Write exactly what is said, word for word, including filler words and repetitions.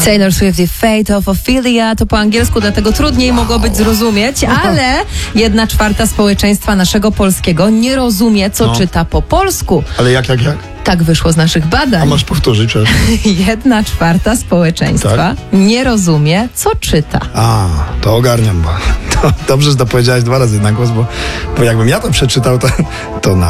Taylor Swift i Fate of Ophelia to po angielsku, dlatego trudniej mogło być zrozumieć, ale jedna czwarta społeczeństwa naszego polskiego nie rozumie, co No. czyta po polsku. Ale jak, jak, jak? Tak wyszło z naszych A badań. masz powtórzyć, przepraszam. Jedna czwarta społeczeństwa Tak? nie rozumie, co czyta. A, to ogarniam, bo to dobrze, że to powiedziałeś dwa razy na głos, bo, bo jakbym ja to przeczytał, to, to na